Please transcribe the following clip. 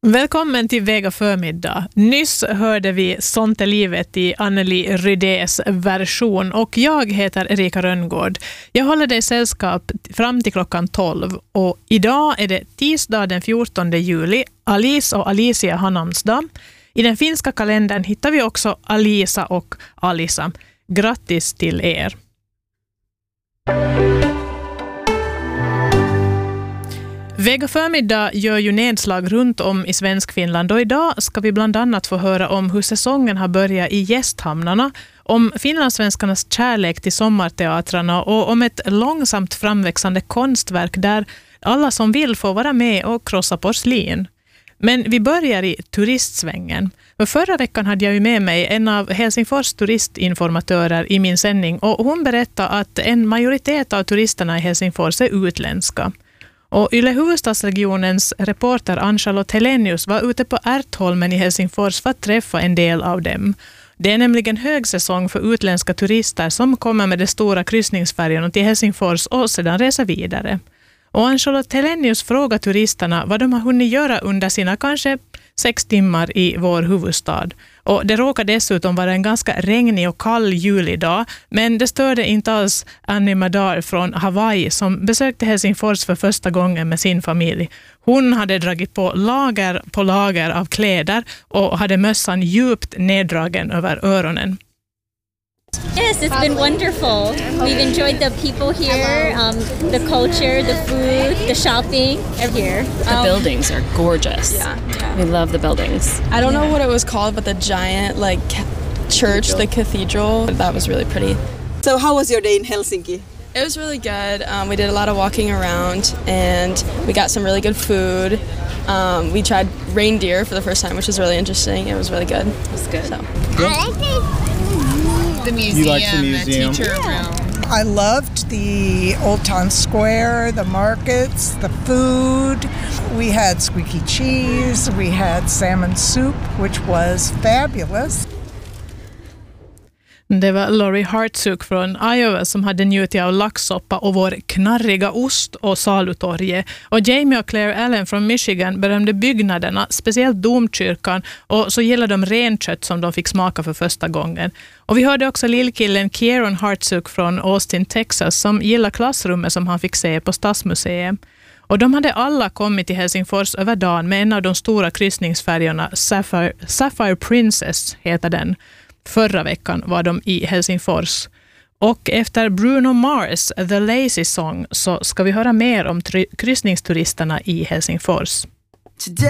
Välkommen till Vega förmiddag. Nyss hörde vi Sånt är livet i Anneli Rydés version och jag heter Erika Rönngård. Jag håller dig sällskap fram till klockan 12 och idag är det tisdag den 14 juli. Alice och Alicia har namnsdag. I den finska kalendern hittar vi också Alisa och Alisa. Grattis till er! Vega förmiddag gör ju nedslag runt om i Svenskfinland och idag ska vi bland annat få höra om hur säsongen har börjat i gästhamnarna, om finlandssvenskarnas kärlek till sommarteatrarna och om ett långsamt framväxande konstverk där alla som vill får vara med och krossa porslin. Men vi börjar i turistsvängen. Förra veckan hade jag ju med mig en av Helsingfors turistinformatörer i min sändning och hon berättade att en majoritet av turisterna i Helsingfors är utländska. Och Yle huvudstadsregionens reporter Ann-Charlotte Helenius var ute på Ärtholmen i Helsingfors för att träffa en del av dem. Det är nämligen högsäsong för utländska turister som kommer med de stora kryssningsfärjorna till Helsingfors och sedan reser vidare. Och Ann-Charlotte Helenius frågar turisterna vad de har hunnit göra under sina kanske 6 timmar i vår huvudstad. Och det råkar dessutom vara en ganska regnig och kall julidag, men det störde inte alls Annie Madar från Hawaii som besökte Helsingfors för första gången med sin familj. Hon hade dragit på lager av kläder och hade mössan djupt neddragen över öronen. Yes, it's been wonderful. We've enjoyed the people here, the culture, the food, the shopping here. The buildings are gorgeous. Yeah. We love the buildings. I don't know what it was called, but the giant church, the cathedral, that was really pretty. So how was your day in Helsinki? It was really good. We did a lot of walking around and we got some really good food. We tried reindeer for the first time, which was really interesting. It was really good. It was good. So. I like the museum, you like the museum? The teacher room. I loved the Old Town Square, the markets, the food. We had squeaky cheese, we had salmon soup, which was fabulous. Det var Lori Hartsuk från Iowa som hade njutit av laxsoppa och vår knarriga ost och salutorget. Och Jamie och Claire Allen från Michigan berömde byggnaderna, speciellt domkyrkan, och så gillade de renkött som de fick smaka för första gången. Och vi hörde också lillkillen Kieron Hartsuk från Austin, Texas som gillar klassrummet som han fick se på Stadsmuseet. Och de hade alla kommit till Helsingfors över dagen med en av de stora kryssningsfärjorna, Sapphire Princess heter den. Förra veckan var de i Helsingfors. Och efter Bruno Mars, The Lazy Song, så ska vi höra mer om kryssningsturisterna i Helsingfors.